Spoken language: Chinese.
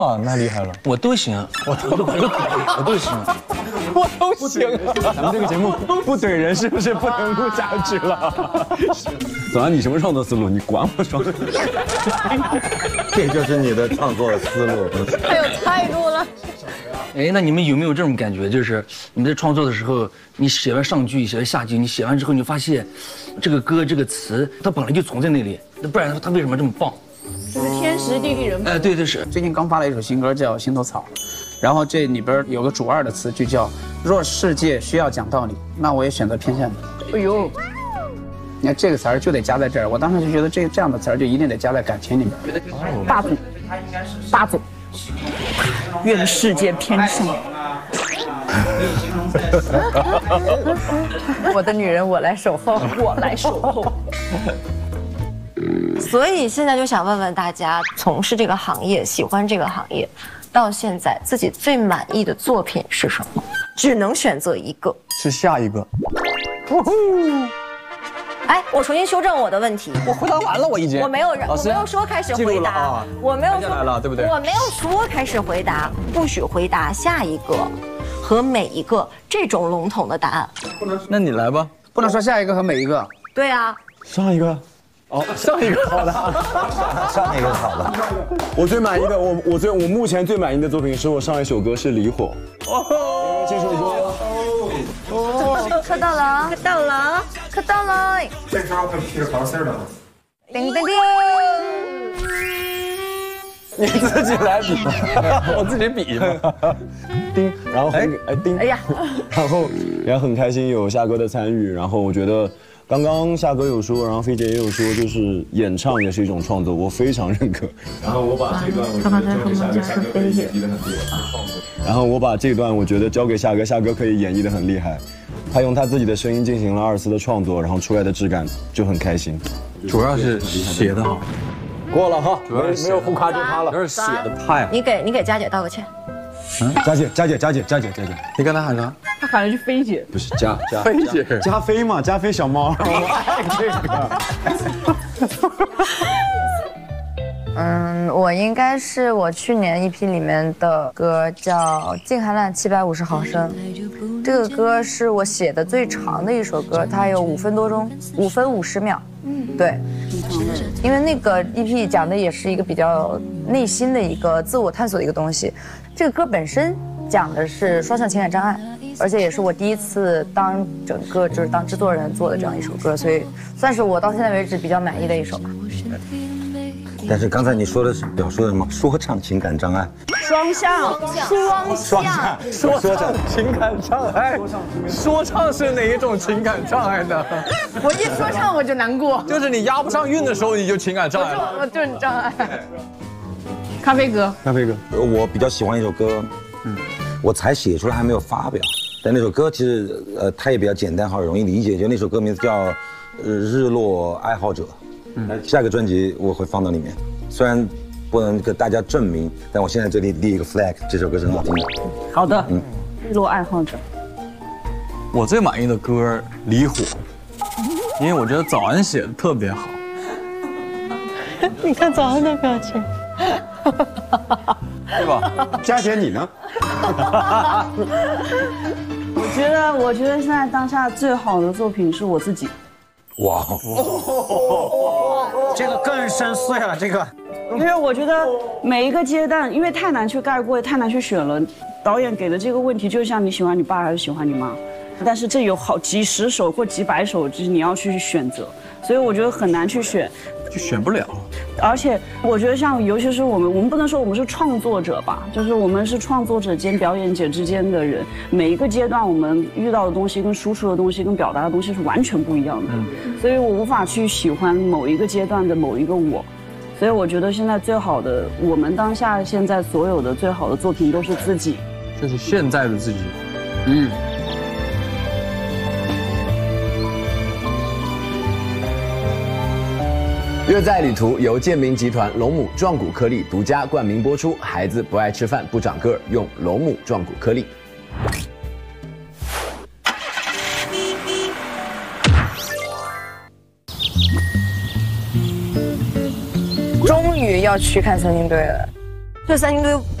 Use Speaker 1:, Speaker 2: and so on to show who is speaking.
Speaker 1: 啊，那厉害了，
Speaker 2: 我都行，我都可以，我都行，
Speaker 1: 我都行。咱们这个节目不怼人是不是不能录下去了？
Speaker 3: 早安，你什么创作思路？你管我说？
Speaker 4: 这就是你的创作思路。
Speaker 5: 太有态度了。
Speaker 2: 哎，那你们有没有这种感觉？就是你在创作的时候，你写完上句，写完下句，你写完之后，你就发现，这个歌这个词，它本来就存在那里，那不然它为什么这么棒？
Speaker 5: 就是天时地利人和。
Speaker 2: 哎，对对是。
Speaker 6: 最近刚发了一首新歌叫《心头草》，然后这里边有个主2的词就叫“若世界需要讲道理，那我也选择偏向你”。哎呦，你看这个词儿就得加在这儿，我当时就觉得这样的词儿就一定得加在感情里面。
Speaker 5: 大总，大总，愿世界偏向。我的女人，我来守候，我来守候。
Speaker 7: 所以现在就想问问大家，从事这个行业，喜欢这个行业，到现在自己最满意的作品是什么？只能选择一个。
Speaker 1: 是下一个。
Speaker 7: 哎，我重新修正我的问题。
Speaker 1: 我回答完了，我已经。
Speaker 7: 我没有说开始回答，我没有说
Speaker 1: 来了，对不对？
Speaker 7: 我没有说开始回答，不许回答下一个和每一个这种笼统的答案。
Speaker 1: 那你来吧。
Speaker 6: 不能说下一个和每一个。
Speaker 7: 对啊。
Speaker 1: 上一个。哦，上一个好的，
Speaker 4: 上一个好的。
Speaker 3: 我最满意的，我目前最满意的作品是我上一首歌是《离火》。哦，这首歌。
Speaker 7: 磕到了，磕到了，磕到了。
Speaker 8: 这时候会披着桃心的。
Speaker 7: 叮叮叮。
Speaker 1: 你自己来比，我自己比嘛。
Speaker 3: 叮，然后叮，
Speaker 7: 哎呀，
Speaker 3: 然后也很开心有夏哥的参与，然后我觉得。刚刚夏哥有说，然后菲姐也有说，就是演唱也是一种创作，我非常认可。然后我把这段我觉得交给夏哥，夏哥可以演绎的很厉害。然后我把这段我觉得交给夏哥，夏哥可以演绎的很厉害。他用他自己的声音进行了2次的创作，然后出来的质感就很开心。
Speaker 1: 主要是写的好，
Speaker 3: 过了哈，没有互夸就他了。
Speaker 1: 主要是写的太好。
Speaker 7: 你给佳姐道个歉。
Speaker 3: 佳姐，
Speaker 1: 你跟他喊啥？
Speaker 5: 他喊了句菲姐，
Speaker 3: 不是加
Speaker 1: 菲姐，
Speaker 3: 加菲嘛，加菲小猫，我爱这
Speaker 9: 个。我应该是我去年EP里面的歌叫《净含量750毫升》，这个歌是我写的最长的一首歌，它有5分多钟，5分50秒。对，因为那个 EP 讲的也是一个比较内心的一个自我探索的一个东西。这个歌本身讲的是双向情感障碍，而且也是我第一次当当制作人做的这样一首歌，所以算是我到现在为止比较满意的一首吧。
Speaker 4: 但是刚才你说的是表述的什么？说唱情感障碍。
Speaker 5: 双向
Speaker 1: 情感障碍，说唱是哪一种情感障碍呢？
Speaker 5: 我一说唱我就难过，
Speaker 1: 就是你押不上韵的时候你就情感障碍了。
Speaker 5: 我就是障碍。咖啡哥，
Speaker 4: 我比较喜欢一首歌，我才写出来还没有发表，但那首歌其实它也比较简单，好容易理解。就那首歌名字叫《日落爱好者》，下个专辑我会放到里面。虽然不能跟大家证明，但我现在这里立一个 flag， 这首歌是很好听的。
Speaker 5: 好的，日落爱好者。
Speaker 1: 我最满意的歌《离火》，因为我觉得早安写的特别好。
Speaker 9: 你看早安的表情。
Speaker 3: 对吧？佳姐你呢？
Speaker 5: 我觉得现在当下最好的作品是我自己。
Speaker 4: 哇，
Speaker 6: 这个更深邃了，这个。
Speaker 5: 因为我觉得每一个阶段，因为太难去概括，也太难去选了。导演给的这个问题，就像你喜欢你爸还是喜欢你妈，但是这有好几十首或几百首，就是你要去选择，所以我觉得很难去选，
Speaker 1: 就选不了。
Speaker 5: 而且我觉得像，尤其是我们不能说我们是创作者吧，就是我们是创作者兼表演者之间的人，每一个阶段我们遇到的东西、跟输出的东西、跟表达的东西是完全不一样的，所以我无法去喜欢某一个阶段的某一个我。所以我觉得现在最好的，我们当下现在所有的最好的作品都是自己，
Speaker 1: 就是现在的自己。
Speaker 10: 乐在旅途由建明集团龙母壮骨颗粒独家冠名播出。孩子不爱吃饭不长个儿，用龙母壮骨颗粒。
Speaker 9: 终于要去看森林队了，
Speaker 7: 这三星堆